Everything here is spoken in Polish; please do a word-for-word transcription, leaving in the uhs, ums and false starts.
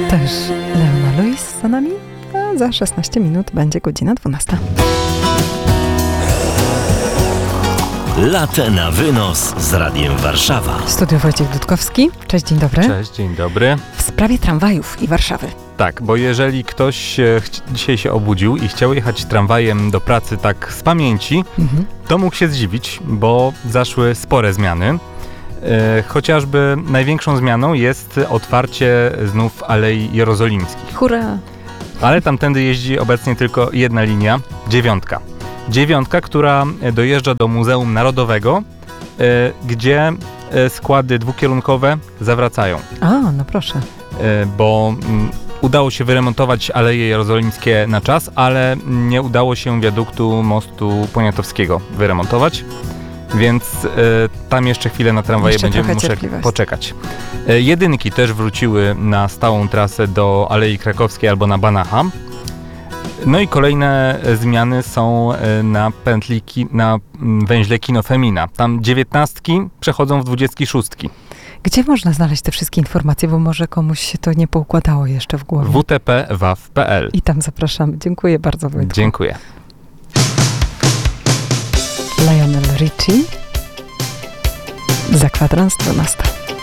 Też Leona Lewis za nami, a za szesnaście minut będzie godzina dwunasta. Latte na wynos z Radiem Warszawa. Studio Wojciech Dudkowski. Cześć, dzień dobry. Cześć, dzień dobry. W sprawie tramwajów i Warszawy. Tak, bo jeżeli ktoś e, ch- dzisiaj się obudził i chciał jechać tramwajem do pracy tak z pamięci, mhm. to mógł się zdziwić, bo zaszły spore zmiany. E, chociażby największą zmianą jest otwarcie znów Alei Jerozolimskich. Hurra! Ale tamtędy jeździ obecnie tylko jedna linia, dziewiątka. Dziewiątka, która dojeżdża do Muzeum Narodowego, e, gdzie e, składy dwukierunkowe zawracają. A, no proszę. E, bo m, udało się wyremontować Aleje Jerozolimskie na czas, ale nie udało się wiaduktu mostu Poniatowskiego wyremontować, więc e, tam jeszcze chwilę na tramwaje jeszcze będziemy musieli poczekać. E, jedynki też wróciły na stałą trasę do Alei Krakowskiej albo na Banacha. No i kolejne zmiany są na pętli, ki- na węźle Kino Femina. Tam dziewiętnastki przechodzą w dwudziestki szóstki. Gdzie można znaleźć te wszystkie informacje, bo może komuś się to nie poukładało jeszcze w głowie? w t p w a w kropka p l. I tam zapraszamy. Dziękuję bardzo, Wojtku. Dziękuję. Lionel Richie za kwadrans dwunasta.